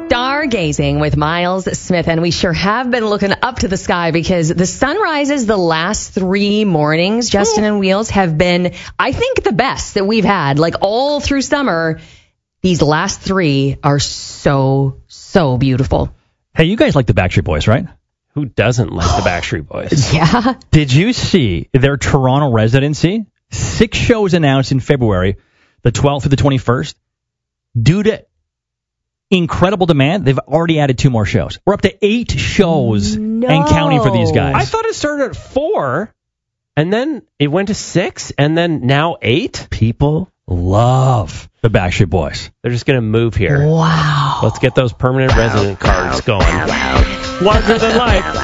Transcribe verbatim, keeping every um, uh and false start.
Stargazing with Miles Smith, and we sure have been looking up to the sky because the sunrises the last three mornings, Justin and Wheels, have been, I think, the best that we've had. Like all through summer, these last three are so, so beautiful. Hey, you guys like the Backstreet Boys, right? Who doesn't like the Backstreet Boys? Yeah. Did you see their Toronto residency? Six shows announced in February, the twelfth through the twenty-first. Due to incredible demand, they've already added two more shows. We're up to eight shows no. and counting for these guys. I thought it started at four, and then it went to six, and then now eight? People love the Backstreet Boys. They're just going to move here. Wow. Let's get those permanent resident cards going. Larger than life.